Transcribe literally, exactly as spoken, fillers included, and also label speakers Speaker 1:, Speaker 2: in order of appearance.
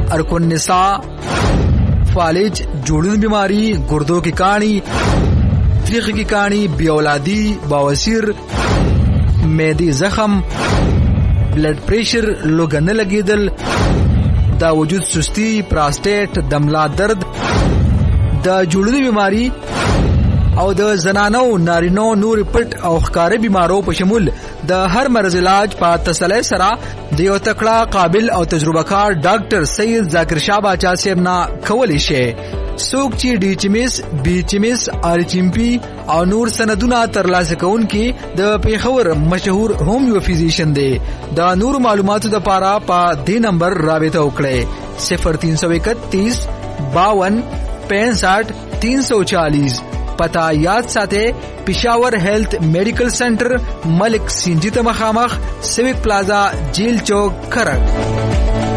Speaker 1: अरकुन्निसा, फालिज, जोड़ों बीमारी, गुर्दों की कहानी, त्रिख की कहानी, बेऔलादी, बवासीर, मैदी जख्म, ब्लड प्रेशर, लोगन लगेदल, द वजूद सुस्ती, प्रोस्टेट, दमला दर्द, द जोड़ों बीमारी او د زنانو نارینو نور پټ او ښکارې بیمارو په شمول د هر مرض علاج په تسلی سره د یو تکړه قابل او تجربه کار ډاکټر سید ذاکر شاه باچا صاحب نه کولی شي. څوک چې ډي ایچ ایم ایس، بي ایچ ایم ایس، آر ایچ ایم پی او نور سندونه ترلاسه کوونکي د پیښور مشهور هومیو فزیشن دی. د نور معلوماتو لپاره په دې نمبر رابطه وکړئ صفر تین سو اکتیس باون پینسٹھ تین سو چالیس. پتا یاد ساته پشاور هیلث میڈیکل سینٹر ملک سنجیت مخامخ سیوک پلازا جیل چوک کھرک.